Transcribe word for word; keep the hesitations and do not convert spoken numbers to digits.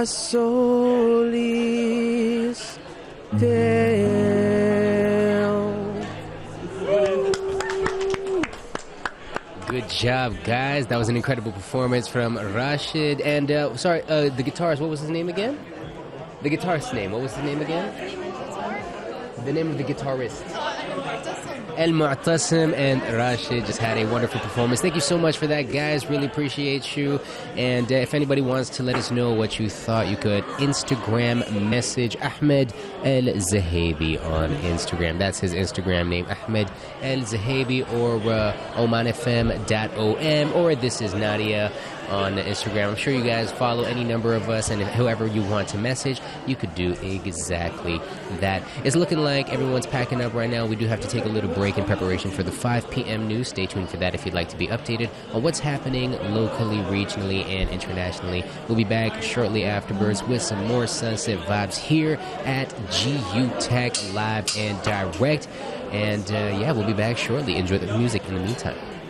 solis Deo. Good job, guys. That was an incredible performance from Rashid. And, uh, sorry, uh, the guitarist, what was his name again? The guitarist's name, what was his name again? The name of the guitarist. El Mu'tasim and Rashid just had a wonderful performance. Thank you so much for that, guys. Really appreciate you. And uh, if anybody wants to let us know what you thought, you could Instagram message Ahmed El Zahabi on Instagram. That's his Instagram name, Ahmed El Zahabi, or uh, oman f m dot o m, or This Is Nadia on Instagram. I'm sure you guys follow any number of us, and if whoever you want to message, you could do exactly that. It's looking like everyone's packing up right now. We do have to take a little break in preparation for the five p.m. news. Stay tuned for that if you'd like to be updated on what's happening locally, regionally, and internationally. We'll be back shortly afterwards with some more Sunset Vibes here at G U Tech Live and Direct. And uh, yeah, we'll be back shortly. Enjoy the music in the meantime.